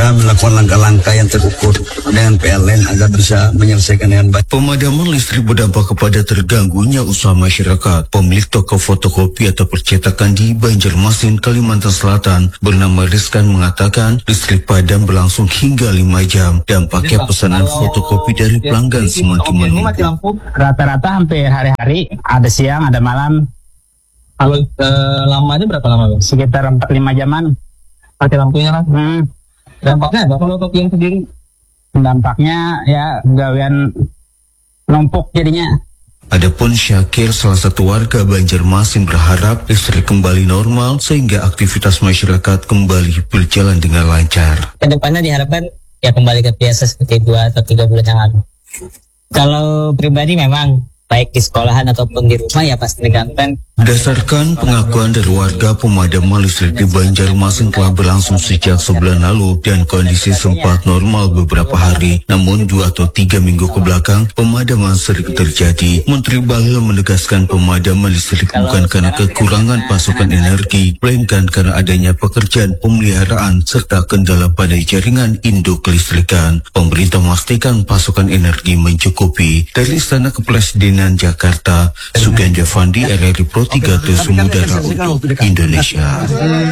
segera melakukan langkah-langkah yang terukur dengan PLN agar bisa menyelesaikan dengan baik. Pemadaman listrik berdampak kepada terganggunya usaha masyarakat. Pemilik toko fotokopi atau percetakan di Banjarmasin, Kalimantan Selatan bernama Rizkan mengatakan listrik padam berlangsung hingga 5 jam. Dampaknya pesanan fotokopi dari pelanggan semakin meningkat. Rata-rata hampir hari-hari, ada siang, ada malam. Kalau lamanya berapa lama? Sekitar 4-5 jaman. Pakai lampunya lah. Dampaknya apa kalau kopi yang sendiri? Dampaknya ya gawean numpuk jadinya. Adapun Syakir, salah satu warga Banjarmasin, berharap listrik kembali normal sehingga aktivitas masyarakat kembali berjalan dengan lancar. Kedepannya diharapkan ya kembali ke biasa seperti 2 atau 3 bulan yang lalu. Kalau pribadi memang baik di sekolahan ataupun di rumah ya pasti terganggu. Berdasarkan pengakuan dari warga, pemadaman listrik di Banjarmasin telah berlangsung sejak sebulan lalu dan kondisi sempat normal beberapa hari. Namun 2 atau 3 minggu ke belakang, pemadaman sering terjadi. Menteri Bahlil menegaskan pemadaman listrik bukan karena kekurangan pasokan energi, melainkan karena adanya pekerjaan pemeliharaan serta kendala pada jaringan induk kelistrikan. Pemerintah memastikan pasokan energi mencukupi. Dari Istana Kepresidenan Jakarta, Sugeng Javandi, RRI Pro 3 Sumudara untuk Indonesia.